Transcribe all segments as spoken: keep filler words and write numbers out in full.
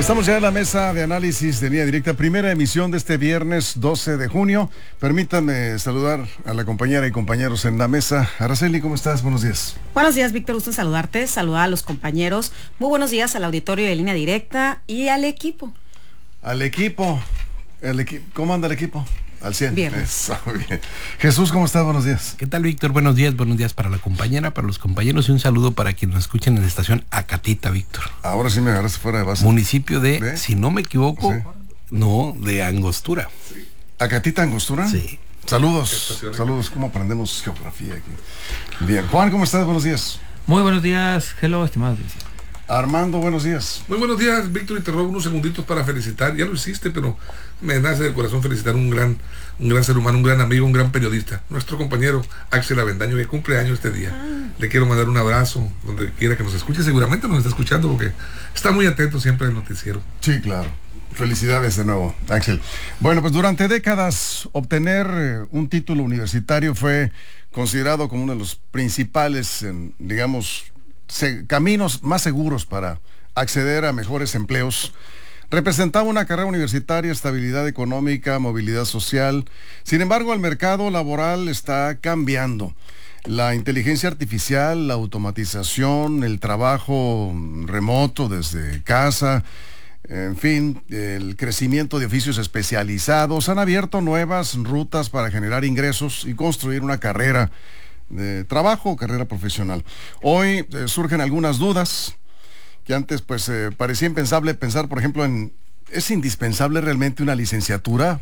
Estamos ya en la mesa de análisis de Línea Directa, primera emisión de este viernes doce de junio. Permítanme saludar a la compañera y compañeros en la mesa. Araceli, ¿cómo estás? Buenos días. Buenos días, Víctor, gusto en saludarte, saludar a los compañeros. Muy buenos días al auditorio de Línea Directa y al equipo. Al equipo, el equi- ¿cómo anda el equipo? Al cien. Bien. Eso, bien. Jesús, ¿cómo estás? Buenos días. ¿Qué tal, Víctor? Buenos días, buenos días para la compañera, para los compañeros y un saludo para quienes nos escuchen en la estación Acatita, Víctor. Ahora sí me agarraste fuera de base. Municipio de, ¿De? si no me equivoco, Sí. no, de Angostura. ¿Acatita Angostura? Sí. Saludos, saludos. ¿Cómo aprendemos geografía aquí? Bien. Juan, ¿cómo estás? Buenos días. Muy buenos días, hello, estimados. Armando, buenos días. Muy buenos días, Víctor, y te robo unos segunditos para felicitar. Ya lo hiciste, pero me nace del corazón felicitar a un gran, un gran ser humano, un gran amigo, un gran periodista, nuestro compañero Axel Avendaño, que cumple años este día. Le quiero mandar un abrazo donde quiera que nos escuche. Seguramente nos está escuchando porque está muy atento siempre al noticiero. Sí, claro. Felicidades de nuevo, Axel. Bueno, pues durante décadas obtener eh, un título universitario fue considerado como uno de los principales, en, digamos, se, caminos más seguros para acceder a mejores empleos. Representaba una carrera universitaria, estabilidad económica, movilidad social. Sin embargo, el mercado laboral está cambiando. La inteligencia artificial, la automatización, el trabajo remoto desde casa, en fin, el crecimiento de oficios especializados han abierto nuevas rutas para generar ingresos y construir una carrera de trabajo, carrera profesional. Hoy eh, surgen algunas dudas que antes pues eh, parecía impensable pensar, por ejemplo, en ¿es indispensable realmente una licenciatura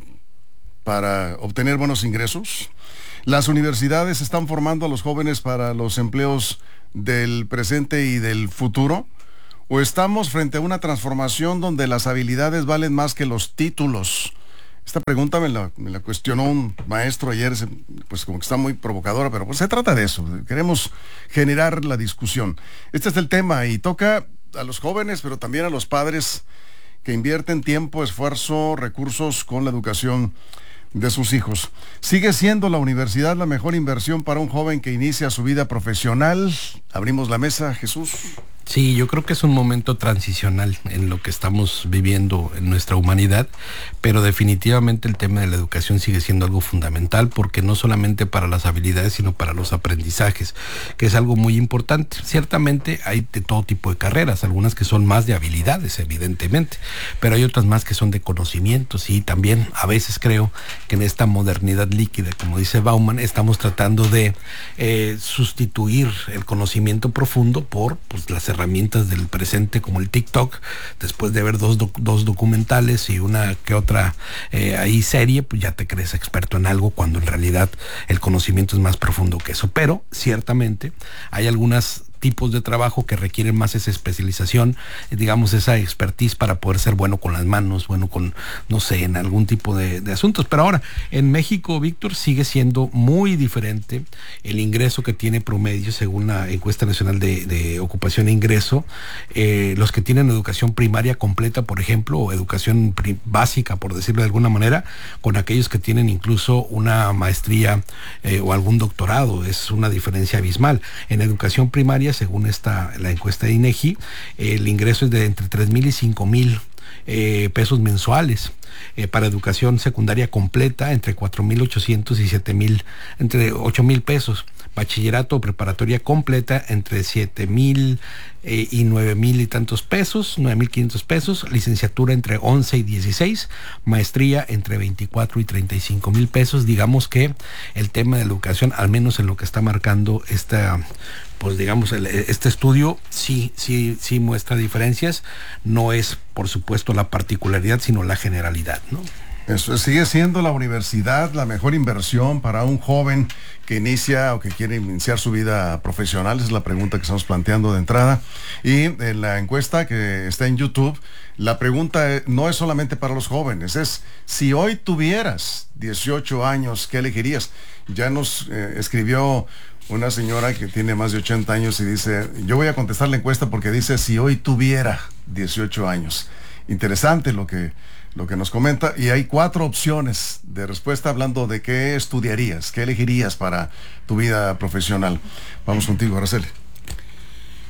para obtener buenos ingresos? Las universidades están formando a los jóvenes para los empleos del presente y del futuro. ¿O estamos frente a una transformación donde las habilidades valen más que los títulos? Esta pregunta me la, me la cuestionó un maestro ayer, pues como que está muy provocadora, pero pues se trata de eso. Queremos generar la discusión. Este es el tema y toca a los jóvenes, pero también a los padres que invierten tiempo, esfuerzo, recursos con la educación de sus hijos. ¿Sigue siendo la universidad la mejor inversión para un joven que inicia su vida profesional? Abrimos la mesa, Jesús. Sí, yo creo que es un momento transicional en lo que estamos viviendo en nuestra humanidad, pero definitivamente el tema de la educación sigue siendo algo fundamental, porque no solamente para las habilidades, sino para los aprendizajes, que es algo muy importante. Ciertamente hay de todo tipo de carreras, algunas que son más de habilidades, evidentemente, pero hay otras más que son de conocimientos, y también a veces creo que en esta modernidad líquida, como dice Bauman, estamos tratando de eh, sustituir el conocimiento profundo por pues, las herramientas herramientas del presente, como el TikTok. Después de ver dos, doc- dos documentales y una que otra eh, ahí serie, pues ya te crees experto en algo, cuando en realidad el conocimiento es más profundo que eso. Pero ciertamente hay algunos tipos de trabajo que requieren más esa especialización, digamos esa expertise para poder ser bueno con las manos, bueno con, no sé, en algún tipo de, de asuntos. Pero ahora, en México, Víctor, sigue siendo muy diferente el ingreso que tiene promedio, según la encuesta nacional de, de ocupación e ingreso, eh, los que tienen educación primaria completa, por ejemplo, o educación pri- básica, por decirlo de alguna manera, con aquellos que tienen incluso una maestría eh, o algún doctorado. Es una diferencia abismal. En educación primaria, según esta la encuesta de INEGI, el ingreso es de entre tres mil y cinco mil eh, pesos mensuales. Eh, para educación secundaria completa, entre cuatro mil ochocientos y siete mil, entre ocho mil pesos. Bachillerato o preparatoria completa, entre siete mil eh, y nueve mil y tantos pesos, nueve mil quinientos pesos. Licenciatura entre once y dieciséis. Maestría entre veinticuatro y treinta y cinco mil pesos. Digamos que el tema de la educación, al menos en lo que está marcando esta, pues digamos, el, este estudio, sí, sí, sí muestra diferencias. No es, por supuesto, la particularidad, sino la generalidad, ¿no? Eso, ¿sigue siendo la universidad la mejor inversión para un joven que inicia o que quiere iniciar su vida profesional? Esa es la pregunta que estamos planteando de entrada. Y en la encuesta que está en YouTube, la pregunta no es solamente para los jóvenes, es si hoy tuvieras dieciocho años, ¿qué elegirías? Ya nos eh, escribió una señora que tiene más de ochenta años y dice, yo voy a contestar la encuesta porque dice si hoy tuviera dieciocho años. Interesante lo que, lo que nos comenta, y hay cuatro opciones de respuesta hablando de qué estudiarías, qué elegirías para tu vida profesional. Vamos contigo, Araceli.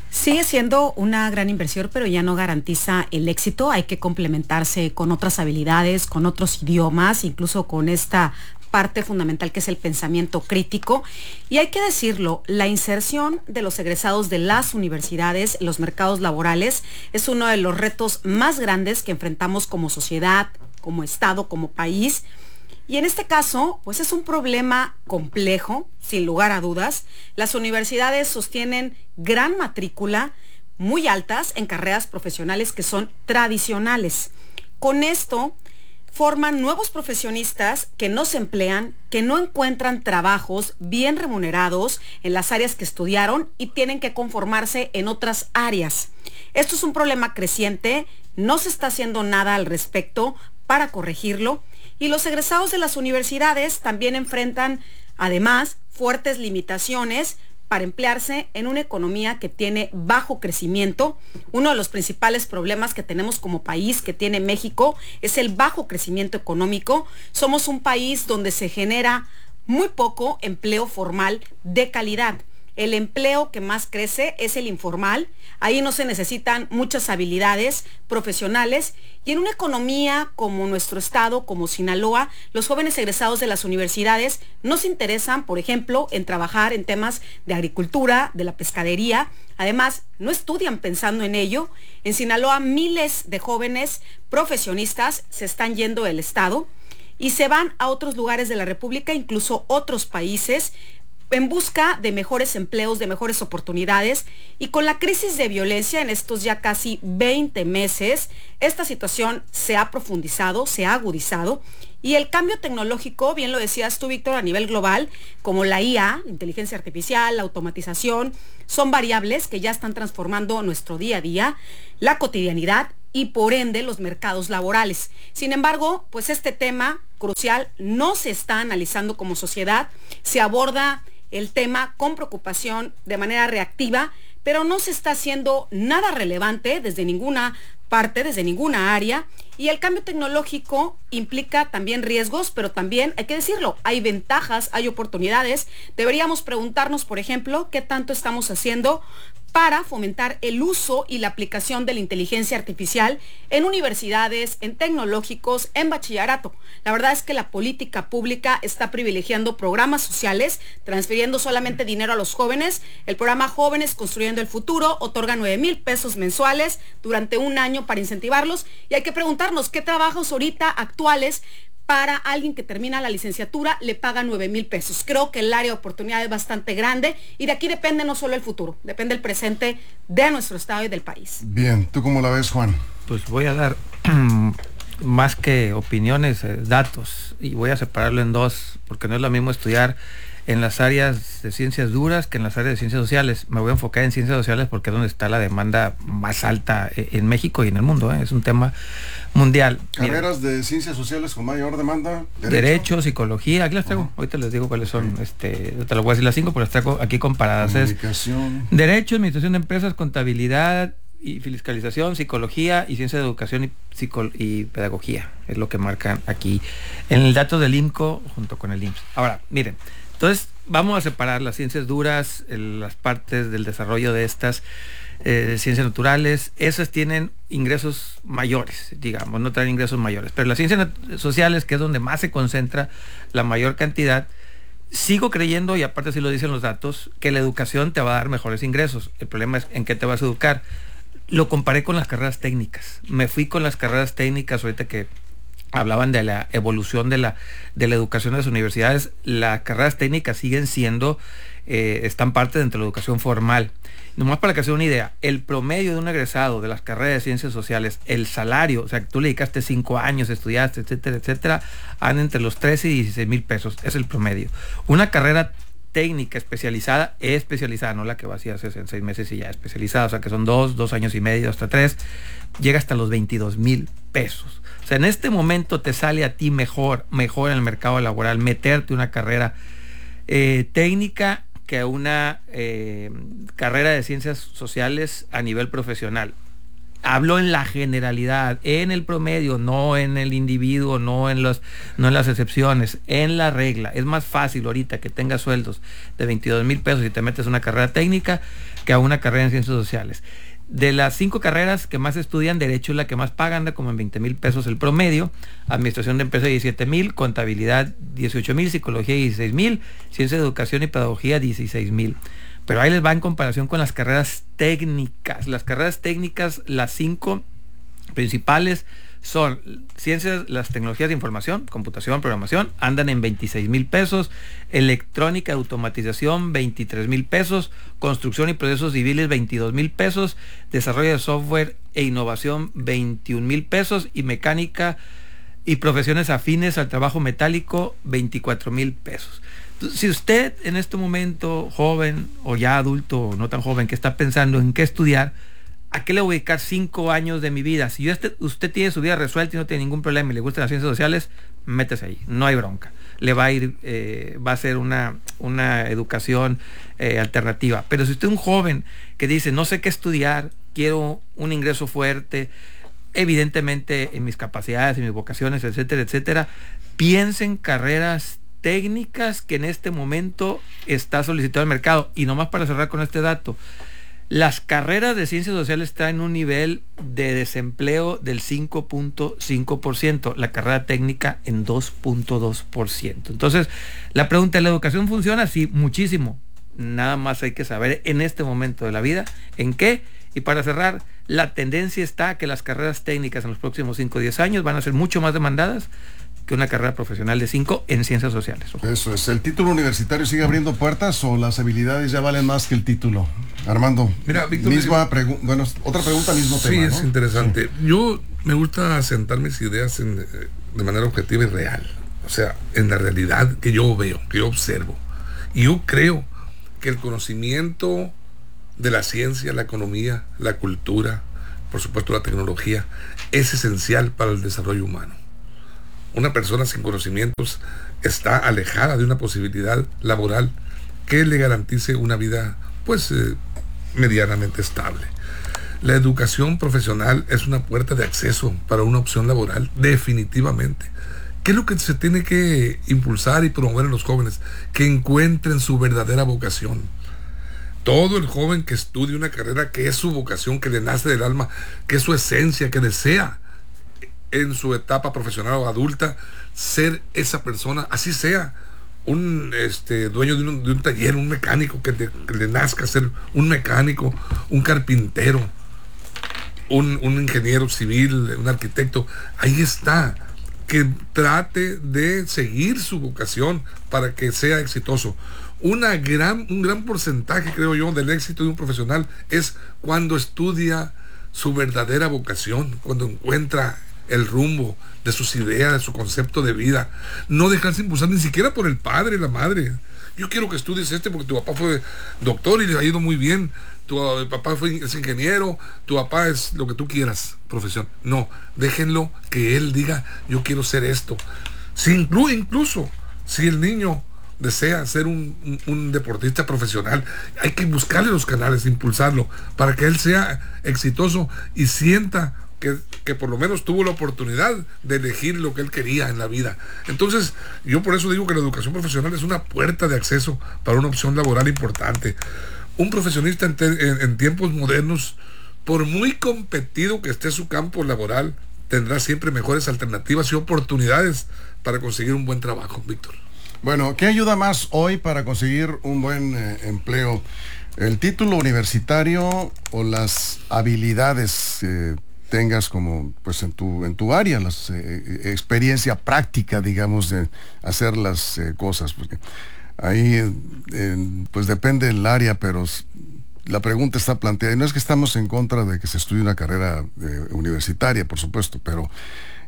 Sigue siendo una gran inversión, pero ya no garantiza el éxito. Hay que complementarse con otras habilidades, con otros idiomas, incluso con esta parte fundamental que es el pensamiento crítico. Y hay que decirlo, la inserción de los egresados de las universidades en los mercados laborales es uno de los retos más grandes que enfrentamos como sociedad, como Estado, como país. Y en este caso, pues es un problema complejo, sin lugar a dudas. Las universidades sostienen gran matrícula, muy altas en carreras profesionales que son tradicionales. Con esto, forman nuevos profesionistas que no se emplean, que no encuentran trabajos bien remunerados en las áreas que estudiaron y tienen que conformarse en otras áreas. Esto es un problema creciente, no se está haciendo nada al respecto para corregirlo, y los egresados de las universidades también enfrentan, además, fuertes limitaciones para emplearse en una economía que tiene bajo crecimiento. Uno de los principales problemas que tenemos como país, que tiene México, es el bajo crecimiento económico. Somos un país donde se genera muy poco empleo formal de calidad. El empleo que más crece es el informal. Ahí no se necesitan muchas habilidades profesionales. Y en una economía como nuestro estado, como Sinaloa, los jóvenes egresados de las universidades no se interesan, por ejemplo, en trabajar en temas de agricultura, de la pescadería. Además, no estudian pensando en ello. En Sinaloa, miles de jóvenes profesionistas se están yendo del estado y se van a otros lugares de la República, incluso otros países, en busca de mejores empleos, de mejores oportunidades. Y con la crisis de violencia en estos ya casi veinte meses, esta situación se ha profundizado, se ha agudizado, y el cambio tecnológico, bien lo decías tú, Víctor, a nivel global, como la I A, inteligencia artificial, la automatización, son variables que ya están transformando nuestro día a día, la cotidianidad y por ende los mercados laborales. Sin embargo, pues este tema crucial no se está analizando como sociedad, se aborda el tema con preocupación, de manera reactiva, pero no se está haciendo nada relevante desde ninguna parte, desde ninguna área. Y el cambio tecnológico implica también riesgos, pero también, hay que decirlo, hay ventajas, hay oportunidades. Deberíamos preguntarnos, por ejemplo, qué tanto estamos haciendo para fomentar el uso y la aplicación de la inteligencia artificial en universidades, en tecnológicos, en bachillerato. La verdad es que la política pública está privilegiando programas sociales, transfiriendo solamente dinero a los jóvenes. El programa Jóvenes Construyendo el Futuro otorga nueve mil pesos mensuales durante un año para incentivarlos, y hay que preguntarnos qué trabajos ahorita actuales para alguien que termina la licenciatura le paga nueve mil pesos. Creo que el área de oportunidad es bastante grande y de aquí depende no solo el futuro, depende el presente de nuestro estado y del país. Bien, ¿tú cómo la ves, Juan? Pues voy a dar más que opiniones, eh, datos, y voy a separarlo en dos, porque no es lo mismo estudiar en las áreas de ciencias duras que en las áreas de ciencias sociales. Me voy a enfocar en ciencias sociales porque es donde está la demanda más alta en México y en el mundo, ¿eh? Es un tema mundial. Carreras Mira, de ciencias sociales con mayor demanda. Derecho, derecho psicología, aquí las traigo. Uh-huh. Ahorita les digo cuáles son, uh-huh. este, te lo voy a decir las cinco, pero las traigo aquí comparadas. Comunicación. Es derecho, administración de empresas, contabilidad y fiscalización, psicología y ciencia de educación y, psico y pedagogía. Es lo que marcan aquí en el dato del I M C O junto con el I M S S. Ahora, miren, entonces vamos a separar las ciencias duras, el, las partes del desarrollo de estas eh, ciencias naturales. Esas tienen ingresos mayores, digamos, no traen ingresos mayores, pero las ciencias sociales, que es donde más se concentra la mayor cantidad, sigo creyendo, y aparte así lo dicen los datos, que la educación te va a dar mejores ingresos. El problema es en qué te vas a educar. Lo comparé con las carreras técnicas, me fui con las carreras técnicas ahorita que hablaban de la evolución de la, de la educación de las universidades. Las carreras técnicas siguen siendo, eh, están parte dentro de la educación formal. Nomás para que se den una idea, el promedio de un egresado de las carreras de ciencias sociales, el salario, o sea, que tú le dedicaste cinco años, estudiaste, etcétera, etcétera, anda entre los trece y dieciséis mil pesos, es el promedio. Una carrera técnica especializada, especializada, no la que vas y haces en seis meses y ya especializada, o sea, que son dos, dos años y medio, hasta tres, llega hasta los veintidós mil pesos. O sea, en este momento te sale a ti mejor, mejor en el mercado laboral meterte una carrera eh, técnica que una eh, carrera de ciencias sociales a nivel profesional. Hablo en la generalidad, en el promedio, no en el individuo, no en los, no en las excepciones, en la regla. Es más fácil ahorita que tengas sueldos de veintidós mil pesos y te metes a una carrera técnica que a una carrera en ciencias sociales. De las cinco carreras que más estudian, Derecho es la que más pagan, anda como en veinte mil pesos el promedio, Administración de Empresas diecisiete mil, Contabilidad dieciocho mil, Psicología dieciséis mil, Ciencia de Educación y Pedagogía dieciséis mil. Pero ahí les va en comparación con las carreras técnicas. Las carreras técnicas, las cinco principales son ciencias, las tecnologías de información, computación, programación, andan en veintiséis mil pesos, electrónica, automatización, veintitrés mil pesos, construcción y procesos civiles, veintidós mil pesos, desarrollo de software e innovación, veintiún mil pesos, y mecánica y profesiones afines al trabajo metálico, veinticuatro mil pesos. Si usted en este momento, joven o ya adulto o no tan joven, que está pensando en qué estudiar, ¿a qué le voy a dedicar cinco años de mi vida? Si yo este, usted tiene su vida resuelta y no tiene ningún problema y le gustan las ciencias sociales, métese ahí, no hay bronca. Le va a ir, eh, va a ser una, una educación eh, alternativa. Pero si usted es un joven que dice, no sé qué estudiar, quiero un ingreso fuerte, evidentemente en mis capacidades, en mis vocaciones, etcétera, etcétera, piense en carreras técnicas que en este momento está solicitado el mercado. Y nomás para cerrar con este dato, las carreras de ciencias sociales traen un nivel de desempleo del cinco punto cinco por ciento, la carrera técnica en dos punto dos por ciento. Entonces, la pregunta, ¿la educación funciona? Sí, muchísimo. Nada más hay que saber en este momento de la vida en qué. Y para cerrar, la tendencia está a que las carreras técnicas en los próximos cinco o diez años van a ser mucho más demandadas que una carrera profesional de cinco en ciencias sociales. Eso es, ¿el título universitario sigue abriendo puertas o las habilidades ya valen más que el título? Armando, mira, Víctor, misma pregu- bueno, otra pregunta, mismo sí, tema, es ¿no? interesante. Sí. Yo me gusta asentar mis ideas en, de manera objetiva y real, o sea, en la realidad que yo veo, que yo observo. Y yo creo que el conocimiento de la ciencia, la economía, la cultura, por supuesto la tecnología, es esencial para el desarrollo humano. Una persona sin conocimientos está alejada de una posibilidad laboral que le garantice una vida, pues, eh, medianamente estable. La educación profesional es una puerta de acceso para una opción laboral, definitivamente. ¿Qué es lo que se tiene que impulsar y promover en los jóvenes? Que encuentren su verdadera vocación. Todo el joven que estudie una carrera que es su vocación, que le nace del alma, que es su esencia, que desea en su etapa profesional o adulta ser esa persona, así sea un este, dueño de un, de un taller, un mecánico, que, de, que le nazca ser un mecánico, un carpintero, un, un ingeniero civil, un arquitecto. Ahí está, que trate de seguir su vocación para que sea exitoso. Una gran, un gran porcentaje, creo yo, del éxito de un profesional es cuando estudia su verdadera vocación, cuando encuentra el rumbo de sus ideas, de su concepto de vida. No dejarse impulsar ni siquiera por el padre, la madre. Yo quiero que estudies este porque tu papá fue doctor y le ha ido muy bien. Tu uh, papá fue, es ingeniero, tu papá es lo que tú quieras, profesión. No, déjenlo que él diga, yo quiero ser esto. Si incluye, incluso, si el niño desea ser un, un, un deportista profesional, hay que buscarle los canales, impulsarlo, para que él sea exitoso y sienta Que, que por lo menos tuvo la oportunidad de elegir lo que él quería en la vida. Entonces, yo por eso digo que la educación profesional es una puerta de acceso para una opción laboral importante. Un profesionista en, te, en, en tiempos modernos, por muy competido que esté su campo laboral, tendrá siempre mejores alternativas y oportunidades para conseguir un buen trabajo, Víctor. Bueno, ¿qué ayuda más hoy para conseguir un buen eh, empleo? ¿El título universitario o las habilidades eh, tengas como pues en tu en tu área, la eh, experiencia práctica, digamos, de hacer las eh, cosas? Porque ahí eh, pues depende del área, pero la pregunta está planteada, y no es que estamos en contra de que se estudie una carrera eh, universitaria, por supuesto, pero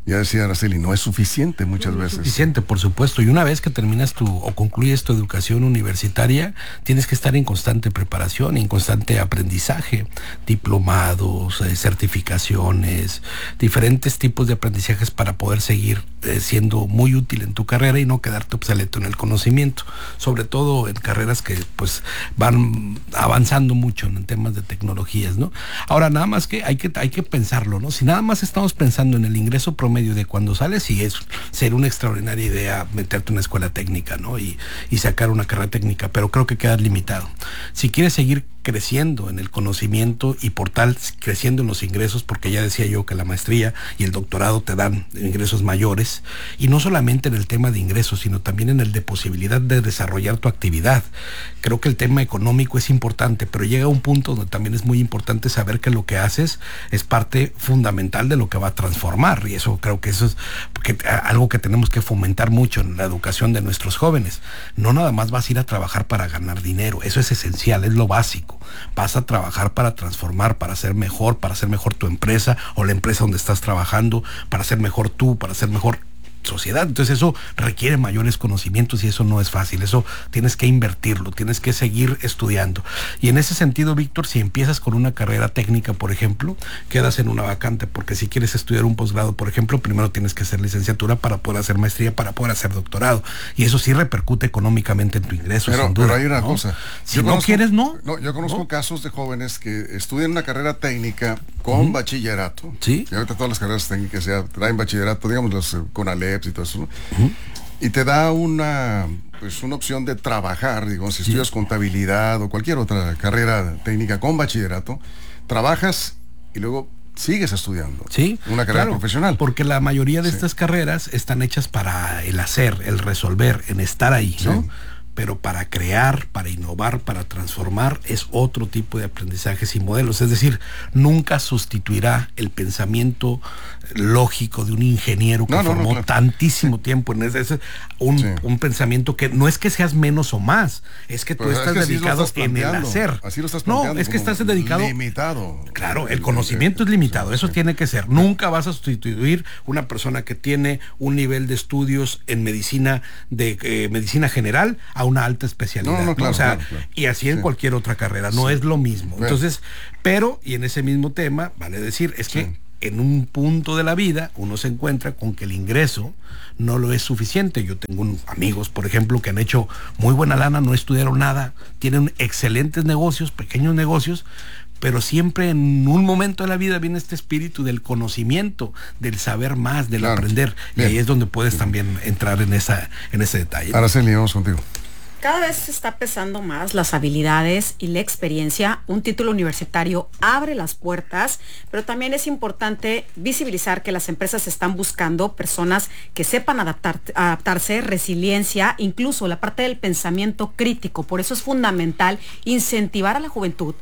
ya decía Araceli, no es suficiente muchas no, no veces. Es suficiente, por supuesto. Y una vez que terminas tu o concluyes tu educación universitaria, tienes que estar en constante preparación, en constante aprendizaje, diplomados, eh, certificaciones, diferentes tipos de aprendizajes para poder seguir eh, siendo muy útil en tu carrera y no quedarte obsoleto en el conocimiento, sobre todo en carreras que pues van avanzando mucho en temas de tecnologías, ¿no? Ahora, nada más que hay que hay que pensarlo, ¿no? Si nada más estamos pensando en el ingreso promedio de cuando sales, sí es ser una extraordinaria idea meterte en una escuela técnica, ¿no? Y, y sacar una carrera técnica, pero creo que quedas limitado. Si quieres seguir creciendo en el conocimiento y por tal creciendo en los ingresos, porque ya decía yo que la maestría y el doctorado te dan ingresos mayores, y no solamente en el tema de ingresos, sino también en el de posibilidad de desarrollar tu actividad. Creo que el tema económico es importante, pero llega a un punto donde también es muy importante saber que lo que haces es parte fundamental de lo que va a transformar, y eso creo que eso es que, algo que tenemos que fomentar mucho en la educación de nuestros jóvenes. No nada más vas a ir a trabajar para ganar dinero, eso es esencial, es lo básico. Vas a trabajar para transformar, para ser mejor, para hacer mejor tu empresa o la empresa donde estás trabajando, para ser mejor tú, para ser mejor sociedad. Entonces eso requiere mayores conocimientos y eso no es fácil, eso tienes que invertirlo, tienes que seguir estudiando. Y en ese sentido, Víctor, si empiezas con una carrera técnica, por ejemplo, quedas en una vacante, porque si quieres estudiar un posgrado, por ejemplo, primero tienes que hacer licenciatura para poder hacer maestría, para poder hacer doctorado, y eso sí repercute económicamente en tu ingreso, pero, sin duda, pero hay una ¿no? cosa, si yo no conozco, quieres, no no yo conozco ¿no? casos de jóvenes que estudian una carrera técnica con uh-huh. bachillerato, sí, y ahorita todas las carreras técnicas ya traen bachillerato, digamos los eh, CONALEPs y todo eso, ¿no? Uh-huh. Y te da una pues una opción de trabajar, digamos, si sí. estudias contabilidad o cualquier otra carrera técnica con bachillerato, trabajas y luego sigues estudiando. Sí, una carrera claro, profesional. Porque la mayoría de sí. estas carreras están hechas para el hacer, el resolver, en estar ahí, sí. ¿no? Pero para crear, para innovar, para transformar, es otro tipo de aprendizajes y modelos. Es decir, nunca sustituirá el pensamiento lógico de un ingeniero que no, no, formó no, claro. tantísimo tiempo en ese, un, sí. un pensamiento que no es que seas menos o más, es que tú Pero estás es que dedicado estás en el hacer. Así lo estás no, es que estás dedicado. Limitado. Claro, el conocimiento el, es limitado, eso sí. tiene que ser. Nunca vas a sustituir una persona que tiene un nivel de estudios en medicina, de eh, medicina general, a una alta especialidad. No, no, claro, ¿no? O sea, claro, claro. y así en sí. cualquier otra carrera, no sí. es lo mismo. Bueno. Entonces, pero, y en ese mismo tema, vale decir, es que sí. en un punto de la vida uno se encuentra con que el ingreso no lo es suficiente. Yo tengo un, amigos, por ejemplo, que han hecho muy buena lana, no estudiaron nada, tienen excelentes negocios, pequeños negocios, pero siempre en un momento de la vida viene este espíritu del conocimiento, del saber más, del claro. aprender. Bien. Y ahí es donde puedes Bien. también entrar en esa en ese detalle. Araceli, vamos contigo. Cada vez se está pesando más las habilidades y la experiencia. Un título universitario abre las puertas, pero también es importante visibilizar que las empresas están buscando personas que sepan adaptar, adaptarse, resiliencia, incluso la parte del pensamiento crítico. Por eso es fundamental incentivar a la juventud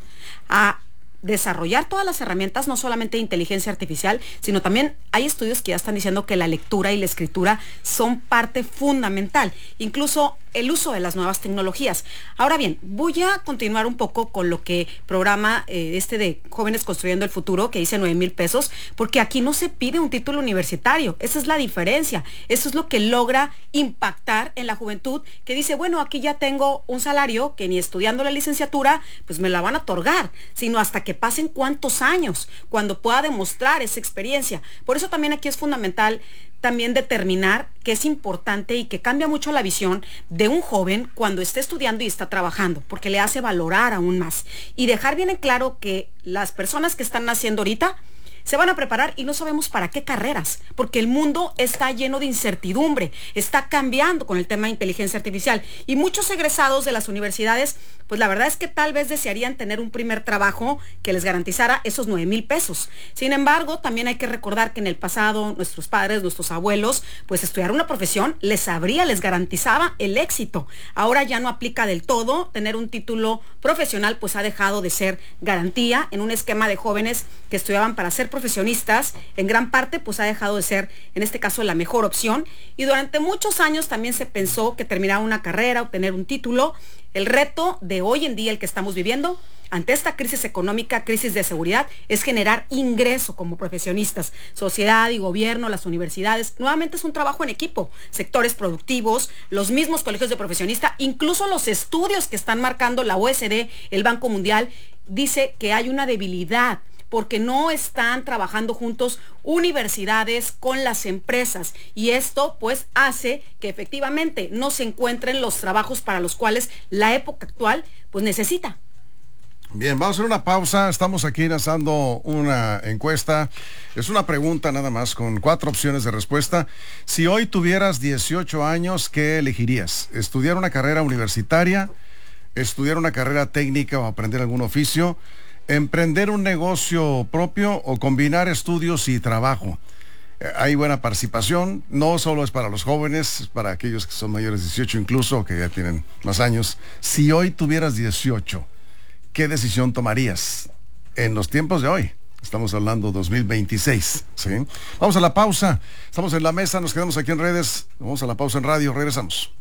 a desarrollar todas las herramientas, no solamente de inteligencia artificial, sino también hay estudios que ya están diciendo que la lectura y la escritura son parte fundamental, incluso el uso de las nuevas tecnologías. Ahora bien, voy a continuar un poco con lo que programa eh, este de Jóvenes Construyendo el Futuro, que dice nueve mil pesos, porque aquí no se pide un título universitario, esa es la diferencia, eso es lo que logra impactar en la juventud, que dice, bueno, aquí ya tengo un salario que ni estudiando la licenciatura, pues me la van a otorgar, sino hasta que pasen cuántos años, cuando pueda demostrar esa experiencia. Por eso también aquí es fundamental también determinar que es importante y que cambia mucho la visión de un joven cuando esté estudiando y está trabajando, porque le hace valorar aún más. Y dejar bien en claro que las personas que están naciendo ahorita se van a preparar y no sabemos para qué carreras, porque el mundo está lleno de incertidumbre, está cambiando con el tema de inteligencia artificial y muchos egresados de las universidades, pues la verdad es que tal vez desearían tener un primer trabajo que les garantizara esos nueve mil pesos. Sin embargo, también hay que recordar que en el pasado nuestros padres, nuestros abuelos, pues estudiar una profesión les abría, les garantizaba el éxito. Ahora ya no aplica del todo, tener un título profesional pues ha dejado de ser garantía en un esquema de jóvenes que estudiaban para ser profesionales profesionistas, en gran parte pues ha dejado de ser, en este caso, la mejor opción. Y durante muchos años también se pensó que terminar una carrera, obtener un título, el reto de hoy en día, el que estamos viviendo, ante esta crisis económica, crisis de seguridad, es generar ingreso como profesionistas. Sociedad y gobierno, las universidades, nuevamente es un trabajo en equipo. Sectores productivos, los mismos colegios de profesionistas, incluso los estudios que están marcando la O E C D, el Banco Mundial, dice que hay una debilidad porque no están trabajando juntos universidades con las empresas. Y esto pues hace que efectivamente no se encuentren los trabajos para los cuales la época actual pues necesita. Bien, vamos a hacer una pausa. Estamos aquí lanzando una encuesta. Es una pregunta nada más con cuatro opciones de respuesta. Si hoy tuvieras dieciocho años, ¿qué elegirías? ¿Estudiar una carrera universitaria? ¿Estudiar una carrera técnica o aprender algún oficio? ¿Emprender un negocio propio o combinar estudios y trabajo? Eh, hay buena participación. No solo es para los jóvenes, es para aquellos que son mayores de dieciocho incluso, que ya tienen más años. Si hoy tuvieras dieciocho, ¿qué decisión tomarías en los tiempos de hoy? Estamos hablando dos mil veintiséis, ¿sí? Vamos a la pausa. Estamos en la mesa, nos quedamos aquí en redes. Vamos a la pausa en radio, regresamos.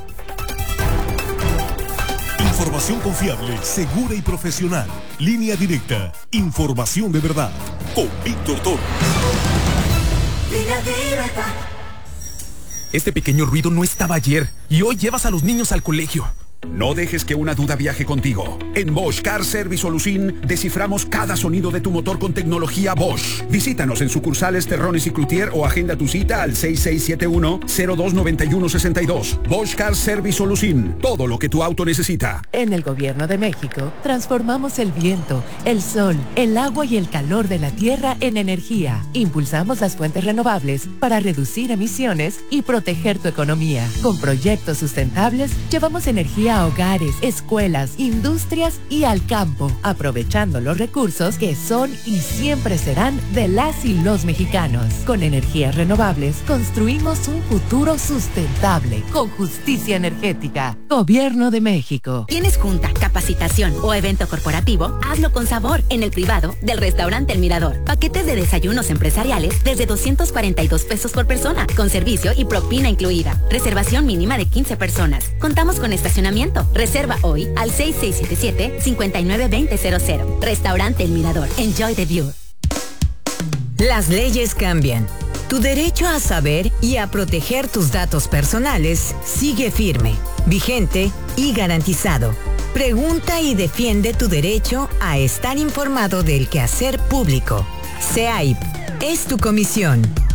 Información confiable, segura y profesional. Línea directa. Información de verdad. Con Víctor Toro. Línea directa. Este pequeño ruido no estaba ayer y hoy llevas a los niños al colegio. No dejes que una duda viaje contigo. En Bosch Car Service Solution desciframos cada sonido de tu motor con tecnología Bosch. Visítanos en sucursales Terrones y Cloutier o agenda tu cita al seis seis siete uno, cero dos nueve uno seis dos. Bosch Car Service Solution. Todo lo que tu auto necesita. En el Gobierno de México, transformamos el viento, el sol, el agua y el calor de la tierra en energía. Impulsamos las fuentes renovables para reducir emisiones y proteger tu economía. Con proyectos sustentables, llevamos energía a hogares, escuelas, industrias y al campo, aprovechando los recursos que son y siempre serán de las y los mexicanos. Con energías renovables, construimos un futuro sustentable, con justicia energética. Gobierno de México. ¿Tienes junta, capacitación o evento corporativo? Hazlo con sabor en el privado del restaurante El Mirador. Paquetes de desayunos empresariales desde doscientos cuarenta y dos pesos por persona, con servicio y propina incluida. Reservación mínima de quince personas. Contamos con estacionamiento. Reserva hoy al seis seis siete siete, cinco nueve dos cero cero cero. Restaurante El Mirador. Enjoy the view. Las leyes cambian. Tu derecho a saber y a proteger tus datos personales sigue firme, vigente y garantizado. Pregunta y defiende tu derecho a estar informado del quehacer público. C E A I P es tu comisión.